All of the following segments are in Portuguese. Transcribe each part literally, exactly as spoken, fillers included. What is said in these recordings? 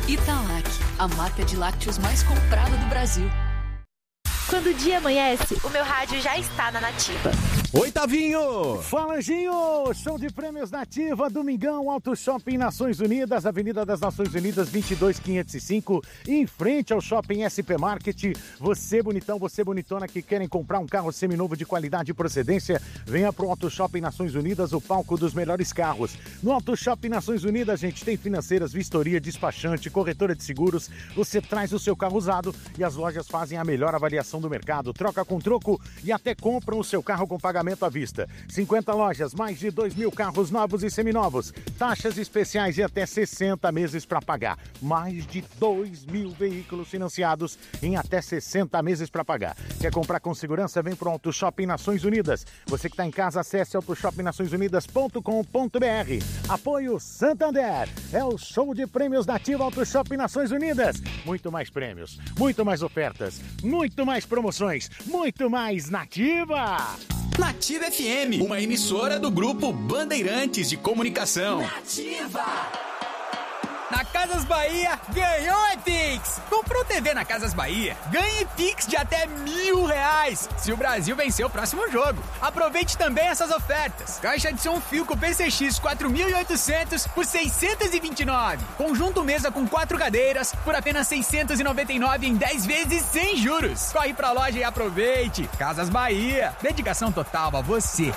Italac, a marca de lácteos mais comprada do Brasil. Quando o dia amanhece, o meu rádio já está na Nativa. Oi, Tavinho! Fala, Anjinho! Show de prêmios Nativa, Domingão, Auto Shopping Nações Unidas, Avenida das Nações Unidas, vinte e dois, quinhentos e cinco, em frente ao Shopping S P Market. Você, bonitão, você, bonitona, que querem comprar um carro seminovo de qualidade e procedência, venha pro Auto Shopping Nações Unidas, o palco dos melhores carros. No Auto Shopping Nações Unidas, gente, tem financeiras, vistoria, despachante, corretora de seguros. Você traz o seu carro usado e as lojas fazem a melhor avaliação do mercado, troca com troco e até compram o seu carro com pagamento à vista. cinquenta lojas, mais de dois mil carros novos e seminovos, taxas especiais e até sessenta meses para pagar. Mais de dois mil veículos financiados em até sessenta meses para pagar. Quer comprar com segurança? Vem pro Auto Shopping Nações Unidas. Você que está em casa, acesse auto shopping nações unidas ponto com ponto b r. Apoio Santander. É o show de prêmios Nativa Auto Shopping Nações Unidas. Muito mais prêmios, muito mais ofertas, muito mais promoções, muito mais Nativa! Nativa F M, uma emissora do Grupo Bandeirantes de Comunicação. Nativa! Na Casas Bahia, ganhou é Pix! Comprou T V na Casas Bahia, ganhe Pix de até mil reais se o Brasil vencer o próximo jogo. Aproveite também essas ofertas. Caixa de som Philco P C X quatro mil e oitocentos por seiscentos e vinte e nove. Conjunto mesa com quatro cadeiras por apenas seiscentos e noventa e nove em dez vezes sem juros. Corre pra loja e aproveite. Casas Bahia, dedicação total a você.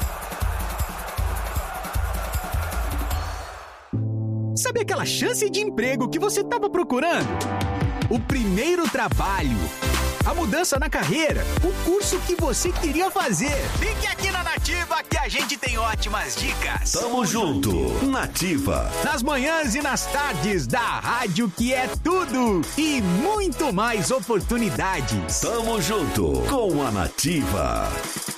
Sabe aquela chance de emprego que você estava procurando? O primeiro trabalho, a mudança na carreira, o curso que você queria fazer. Fique aqui na Nativa que a gente tem ótimas dicas. Tamo junto, Nativa. Nas manhãs e nas tardes da rádio que é tudo e muito mais oportunidades. Tamo junto com a Nativa.